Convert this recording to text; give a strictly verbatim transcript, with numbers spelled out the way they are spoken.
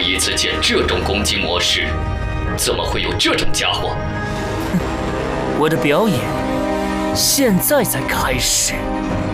一次见这种攻击模式，怎么会有这种家伙？ 哼，我的表演现在才开始。